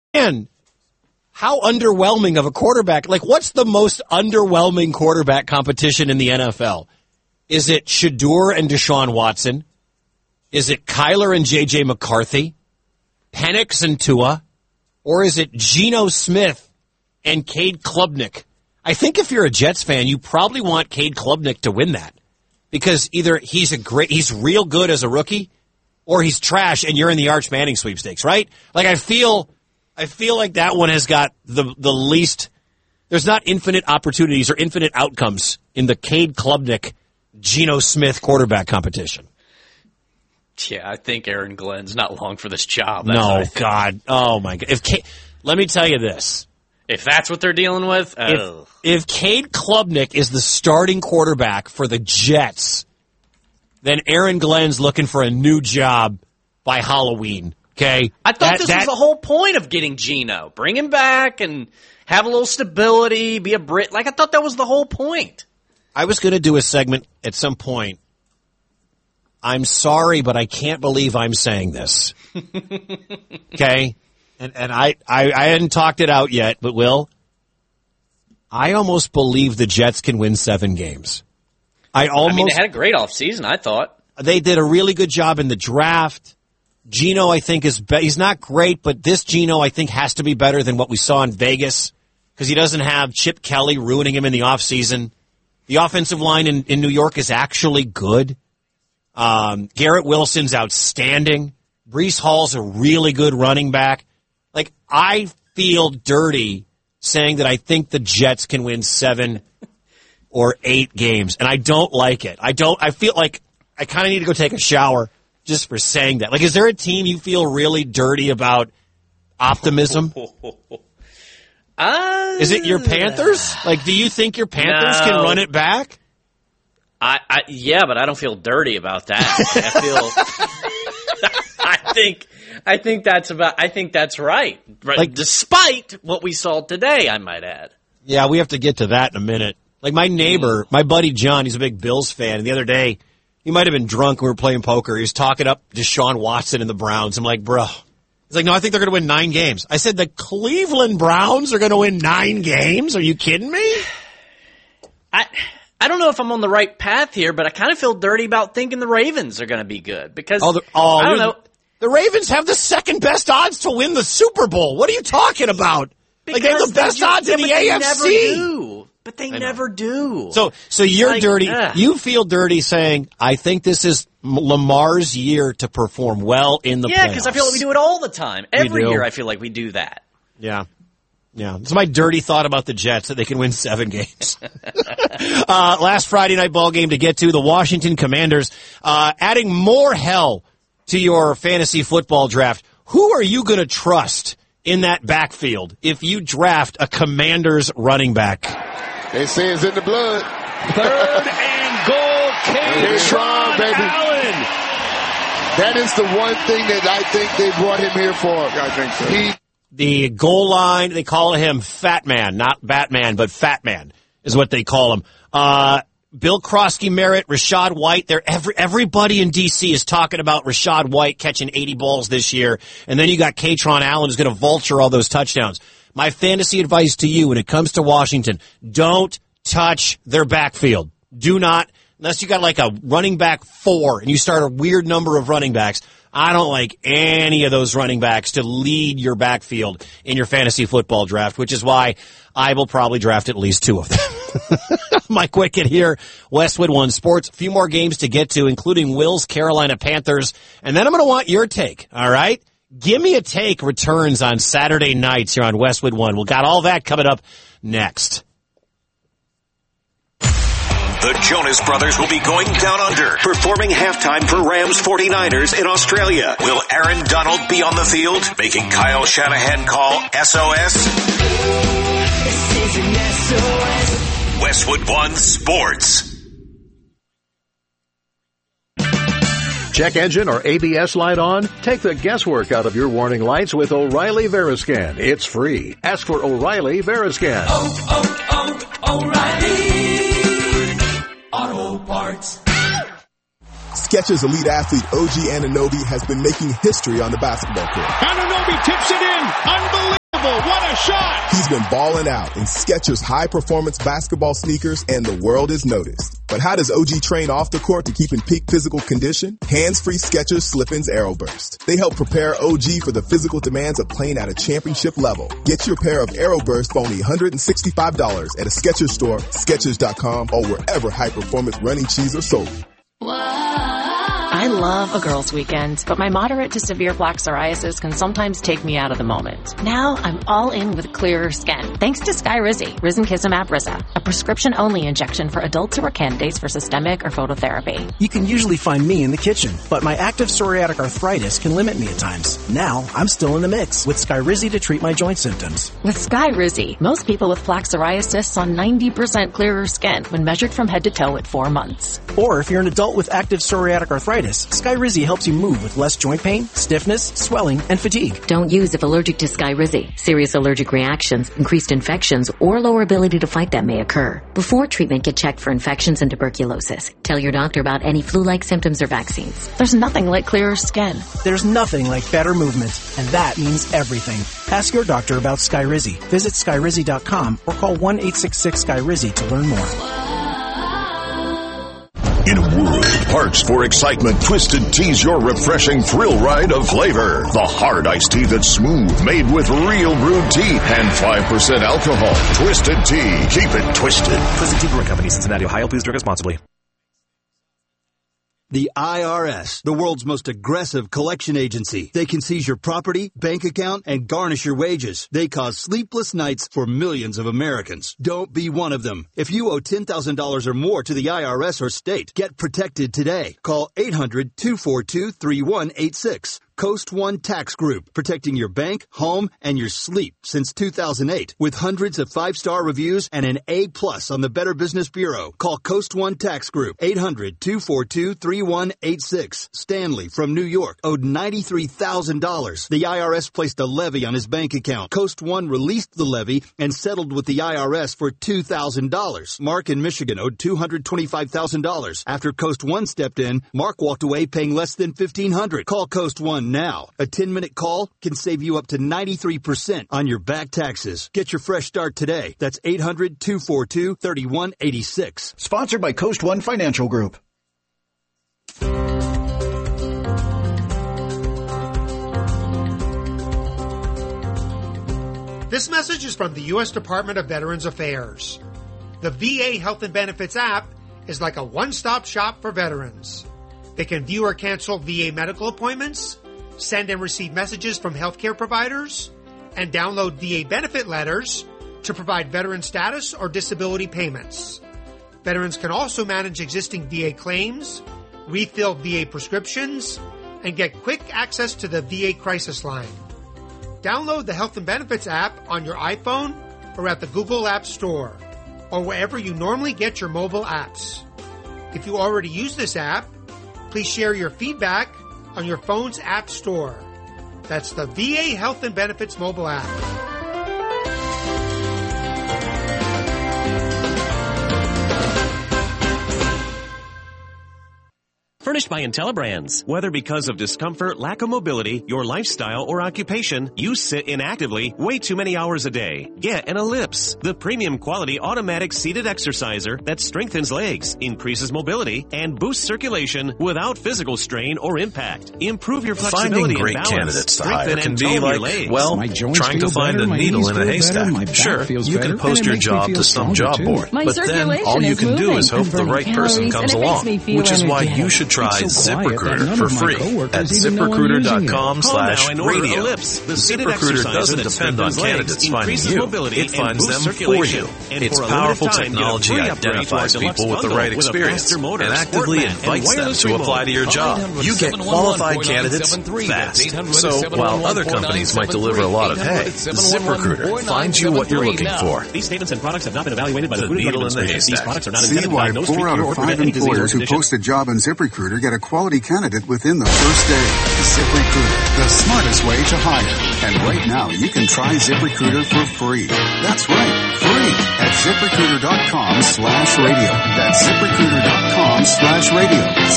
man, how underwhelming of a quarterback. Like, what's the most underwhelming quarterback competition in the NFL? Is it Shedeur and Deshaun Watson? Is it Kyler and J.J. McCarthy? Penix and Tua? Or is it Geno Smith and Cade Klubnik? I think if you're a Jets fan, you probably want Cade Klubnik to win that. Because either he's real good as a rookie, or he's trash and you're in the Arch Manning sweepstakes, right? Like, I feel like that one has got the least. There's not infinite opportunities or infinite outcomes in the Cade Klubnik, Geno Smith quarterback competition. Yeah, I think Aaron Glenn's not long for this job. No, God. Oh, my God. Let me tell you this. If that's what they're dealing with, if Cade Klubnik is the starting quarterback for the Jets, then Aaron Glenn's looking for a new job by Halloween. Okay, I thought this was the whole point of getting Geno. Bring him back and have a little stability, be a Brit. Like, I thought that was the whole point. I was going to do a segment at some point. I'm sorry, but I can't believe I'm saying this. Okay? And I hadn't talked it out yet, but Will, I almost believe the Jets can win 7 games. They had a great offseason, I thought. They did a really good job in the draft. Geno, I think, he's not great, but this Geno, I think, has to be better than what we saw in Vegas because he doesn't have Chip Kelly ruining him in the offseason. The offensive line in New York is actually good. Garrett Wilson's outstanding. Breece Hall's a really good running back. Like, I feel dirty saying that I think the Jets can win 7 or 8 games, and I don't like it. I feel like I kind of need to go take a shower just for saying that. Like, is there a team you feel really dirty about optimism? Is it your Panthers? Like, do you think your Panthers can run it back? Yeah, but I don't feel dirty about that. I think that's right. Like, despite what we saw today, I might add. Yeah, we have to get to that in a minute. Like, my neighbor, my buddy John, he's a big Bills fan, and the other day, he might have been drunk when we were playing poker. He was talking up Deshaun Watson and the Browns. I'm like, bro. He's like, no, I think they're going to win 9 games. I said, the Cleveland Browns are going to win 9 games? Are you kidding me? I don't know if I'm on the right path here, but I kind of feel dirty about thinking the Ravens are going to be good because I don't know. The Ravens have the second best odds to win the Super Bowl. What are you talking about? Like, they have the best odds in the AFC. But they never do. So you're dirty. You feel dirty saying, I think this is Lamar's year to perform well in the playoffs. Yeah, because I feel like we do it all the time. Every year I feel like we do that. Yeah. Yeah. It's my dirty thought about the Jets that they can win 7 games. Last Friday night ball game to get to, the Washington Commanders adding more hell to your fantasy football draft. Who are you going to trust in that backfield if you draft a Commanders running back? They say it's in the blood. 3rd and goal, Kaytron Allen. That is the one thing that I think they brought him here for. I think so. The goal line, they call him Fat Man, not Batman, but Fat Man is what they call him. Bill Krosky-Merritt, Rachaad White, everybody in D.C. is talking about Rachaad White catching 80 balls this year, and then you got Kaytron Allen who's going to vulture all those touchdowns. My fantasy advice to you when it comes to Washington, don't touch their backfield. Do not, unless you got like a running back 4 and you start a weird number of running backs. I don't like any of those running backs to lead your backfield in your fantasy football draft, which is why I will probably draft at least 2 of them. Mike Wickett here, Westwood One Sports. A few more games to get to, including Will's Carolina Panthers. And then I'm going to want your take, all right? Give Me a Take returns on Saturday nights here on Westwood One. We've got all that coming up next. The Jonas Brothers will be going down under, performing halftime for Rams 49ers in Australia. Will Aaron Donald be on the field, making Kyle Shanahan call SOS? This is an SOS. Westwood One Sports. Check engine or ABS light on? Take the guesswork out of your warning lights with O'Reilly Veriscan. It's free. Ask for O'Reilly Veriscan. O'Reilly Auto Parts. Skechers elite athlete OG Anunoby has been making history on the basketball court. Anunoby tips it in. Unbelievable. He's been balling out in Skechers high-performance basketball sneakers, and the world has noticed. But how does OG train off the court to keep in peak physical condition? Hands-free Skechers Slip-ins AeroBurst. They help prepare OG for the physical demands of playing at a championship level. Get your pair of AeroBurst for only $165 at a Skechers store, Skechers.com, or wherever high-performance running shoes are sold. I love a girls' weekend, but my moderate to severe plaque psoriasis can sometimes take me out of the moment. Now I'm all in with clearer skin, thanks to Skyrizi, Risankizumab Risa, a prescription-only injection for adults who are candidates for systemic or phototherapy. You can usually find me in the kitchen, but my active psoriatic arthritis can limit me at times. Now I'm still in the mix with Skyrizi to treat my joint symptoms. With Skyrizi, most people with plaque psoriasis saw 90% clearer skin when measured from head to toe at 4 months. Or if you're an adult with active psoriatic arthritis, Skyrizi helps you move with less joint pain, stiffness, swelling, and fatigue. Don't use if allergic to Skyrizi. Serious allergic reactions, increased infections, or lower ability to fight them may occur. Before treatment, get checked for infections and tuberculosis. Tell your doctor about any flu-like symptoms or vaccines. There's nothing like clearer skin. There's nothing like better movement, and that means everything. Ask your doctor about Skyrizi. Visit Skyrizi.com or call 1-866-SKYRIZI to learn more. In a world parched for excitement, Twisted Tea's your refreshing thrill ride of flavor. The hard iced tea that's smooth, made with real brewed tea and 5% alcohol. Twisted Tea. Keep it twisted. Twisted Tea Brewing Company, Cincinnati, Ohio. Please drink responsibly. The IRS, the world's most aggressive collection agency. They can seize your property, bank account, and garnish your wages. They cause sleepless nights for millions of Americans. Don't be one of them. If you owe $10,000 or more to the IRS or state, get protected today. Call 800-242-3186. Coast One Tax Group, protecting your bank, home, and your sleep since 2008. With hundreds of 5-star reviews and an A+ on the Better Business Bureau. Call Coast One Tax Group, 800-242-3186. Stanley from New York owed $93,000. The IRS placed a levy on his bank account. Coast One released the levy and settled with the IRS for $2,000. Mark in Michigan owed $225,000. After Coast One stepped in, Mark walked away paying less than $1,500. Call Coast One now. A 10-minute call can save you up to 93% on your back taxes. Get your fresh start today. That's 800-242-3186. Sponsored by Coast One Financial Group. This message is from the U.S. Department of Veterans Affairs. The VA Health and Benefits app is like a one-stop shop for veterans. They can view or cancel VA medical appointments, send and receive messages from healthcare providers, and download VA benefit letters to provide veteran status or disability payments. Veterans can also manage existing VA claims, refill VA prescriptions, and get quick access to the VA crisis line. Download the Health and Benefits app on your iPhone or at the Google App Store, or wherever you normally get your mobile apps. If you already use this app, please share your feedback on your phone's app store. That's the VA Health and Benefits mobile app. Furnished by IntelliBrands. Whether because of discomfort, lack of mobility, your lifestyle, or occupation, you sit inactively way too many hours a day. Get an Ellipse, the premium quality automatic seated exerciser that strengthens legs, increases mobility, and boosts circulation without physical strain or impact. Improve your flexibility Finding great and balance. candidates to hire Strengthen can and be tone your like, legs. well, trying to find a needle in a haystack. Sure, you can post your job to some job board, but then all you can do is hope the right person comes along, which is why you should try ZipRecruiter for free at ZipRecruiter.com/radio. ZipRecruiter doesn't depend on candidates finding you. It finds them for you. Its powerful technology identifies people with the right experience and actively invites them to apply to your job. You get qualified candidates fast. So while other companies might deliver a lot of hay, ZipRecruiter finds you what you're looking for. These statements and products have not been evaluated by the The Food and Drug needle in the Administration. These haystack. products are not See intended to why diagnose, 4 treat, out cure, of or 5 prevent any disease or employers who condition. post a job on ZipRecruiter get a quality candidate within the first day. ZipRecruiter, the smartest way to hire. And right now, you can try ZipRecruiter for free. That's right, free at ZipRecruiter.com/radio. That's ZipRecruiter.com/radio.